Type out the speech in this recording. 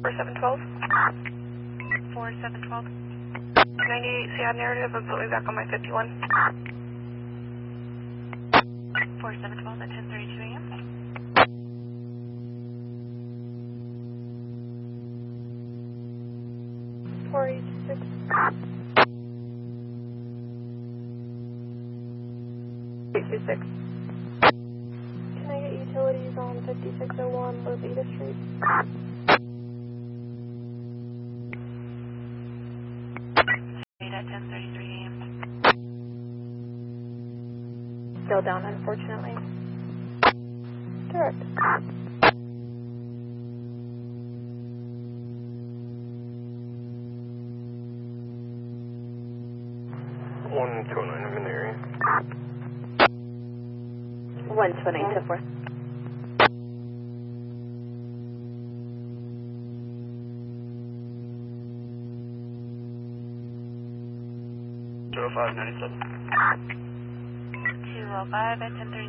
4712. 4712. 98 Seattle narrative and put me back on my 51. 4712 at 10:32 a.m. $486. $826. Can I get utilities on 5601 Lobita Street? At 10:33 a.m. Still down, unfortunately. Direct. One 209, I'm in the area. 129 to 4. $205 at 10:30.